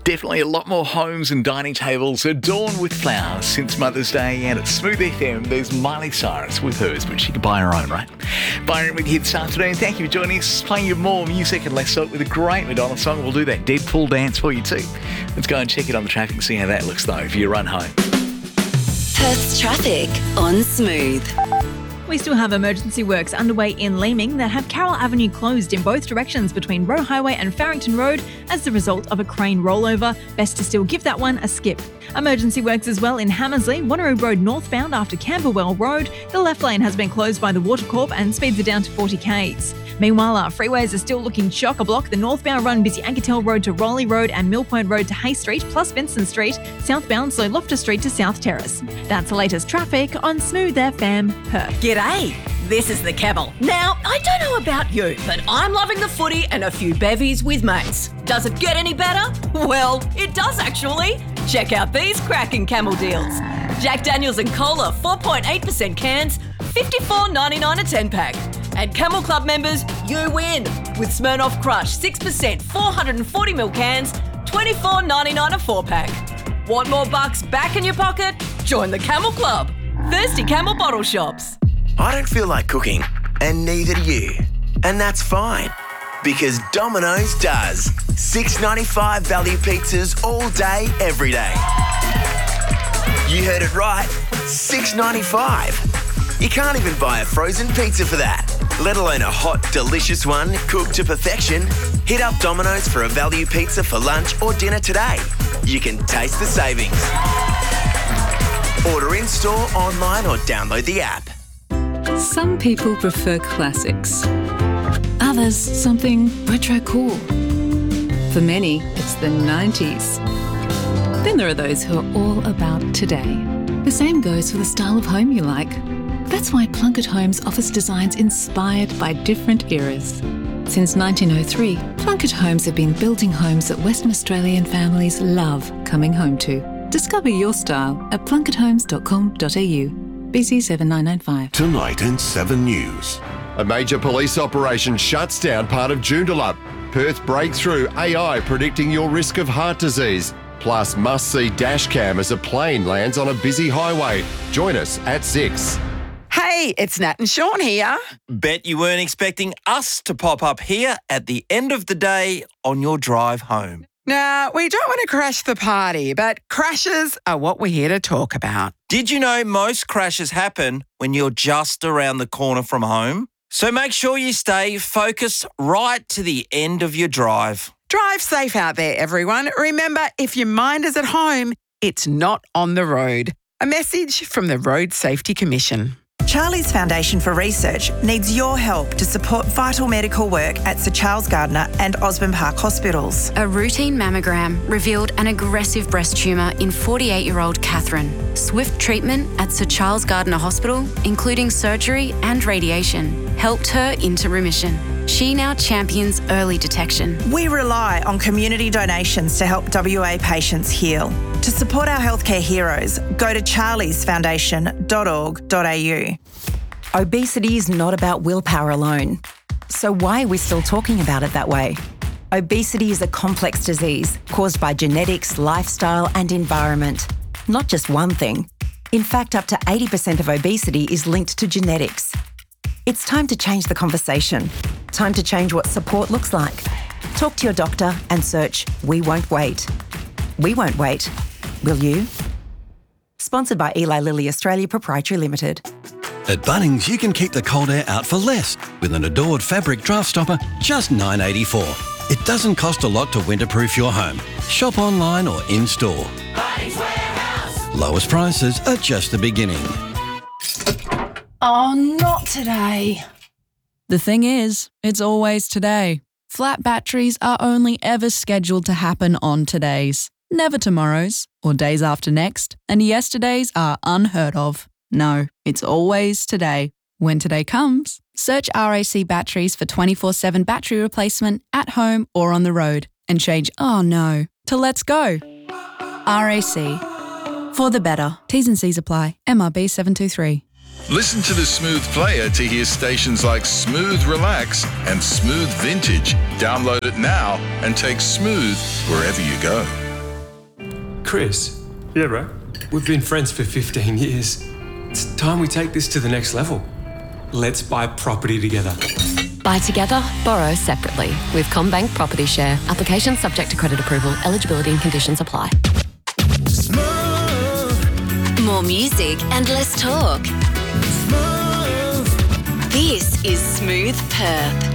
Definitely a lot more homes and dining tables adorned with flowers since Mother's Day, and at Smooth FM, there's Miley Cyrus with hers, but she can buy her own, right? Byron with you this afternoon. Thank you for joining us, playing you more music and less salt with a great Madonna song. We'll do that Deadpool dance for you too. Let's go and check it on the traffic and see how that looks though for your run home. Perth's traffic on Smooth. We still have emergency works underway in Leeming that have Carroll Avenue closed in both directions between Roe Highway and Farrington Road as the result of a crane rollover. Best to still give that one a skip. Emergency works as well in Hammersley, Wanneroo Road northbound after Camberwell Road. The left lane has been closed by the Watercorp and speeds are down to 40 k's. Meanwhile, our freeways are still looking chock-a-block. The northbound run busy Anketel Road to Rowley Road and Mill Point Road to Hay Street, plus Vincent Street. Southbound slow Loftus Street to South Terrace. That's the latest traffic on Smooth FM Perth. G'day, this is the Kebble. Now, I don't know about you, but I'm loving the footy and a few bevies with mates. Does it get any better? Well, it does actually. Check out these cracking Camel deals. Jack Daniels and Cola 4.8% cans, $54.99 a 10-pack. And Camel Club members, you win with Smirnoff Crush 6% 440ml cans, $24.99 a 4-pack. Want more bucks back in your pocket? Join the Camel Club. Thirsty Camel bottle shops. I don't feel like cooking, and neither do you. And that's fine, because Domino's does. $6.95 value pizzas all day, every day. You heard it right, $6.95. You can't even buy a frozen pizza for that, let alone a hot, delicious one cooked to perfection. Hit up Domino's for a value pizza for lunch or dinner today. You can taste the savings. Order in-store, online or download the app. Some people prefer classics. Others, something retro cool. For many, it's the 90s. Then there are those who are all about today. The same goes for the style of home you like. That's why Plunkett Homes offers designs inspired by different eras. Since 1903, Plunkett Homes have been building homes that Western Australian families love coming home to. Discover your style at plunketthomes.com.au. BC 7995. Tonight in 7 News. A major police operation shuts down part of Joondalup. Perth breakthrough AI predicting your risk of heart disease. Plus must-see dash cam as a plane lands on a busy highway. Join us at 6. Hey, it's Nat and Sean here. Bet you weren't expecting us to pop up here at the end of the day on your drive home. Nah, we don't want to crash the party, but crashes are what we're here to talk about. Did you know most crashes happen when you're just around the corner from home? So make sure you stay focused right to the end of your drive. Drive safe out there, everyone. Remember, if your mind is at home, it's not on the road. A message from the Road Safety Commission. Charlie's Foundation for Research needs your help to support vital medical work at Sir Charles Gardner and Osborne Park hospitals. A routine mammogram revealed an aggressive breast tumour in 48-year-old Catherine. Swift treatment at Sir Charles Gardner Hospital, including surgery and radiation, helped her into remission. She now champions early detection. We rely on community donations to help WA patients heal. To support our healthcare heroes, go to charliesfoundation.org.au. Obesity is not about willpower alone. So why are we still talking about it that way? Obesity is a complex disease caused by genetics, lifestyle and environment. Not just one thing. In fact, up to 80% of obesity is linked to genetics. It's time to change the conversation. Time to change what support looks like. Talk to your doctor and search We Won't Wait. We won't wait. Will you? Sponsored by Eli Lilly Australia Proprietary Limited. At Bunnings, you can keep the cold air out for less with an Adored fabric draft stopper, just $9.84. It doesn't cost a lot to winterproof your home. Shop online or in-store. Bunnings Warehouse. Lowest prices are just the beginning. Oh, not today. The thing is, it's always today. Flat batteries are only ever scheduled to happen on todays, never tomorrows or days after next, and yesterdays are unheard of. No, it's always today. When today comes, search RAC Batteries for 24/7 battery replacement at home or on the road and change "oh no" to "let's go." RAC. For the better. T's and C's apply. MRB 723. Listen to the Smooth Player to hear stations like Smooth Relax and Smooth Vintage. Download it now and take Smooth wherever you go. Chris. Yeah, bro. We've been friends for 15 years. It's time we take this to the next level. Let's buy property together. Buy together, borrow separately. With CommBank Property Share. Application subject to credit approval. Eligibility and conditions apply. More music and less talk. This is Smooth Perth.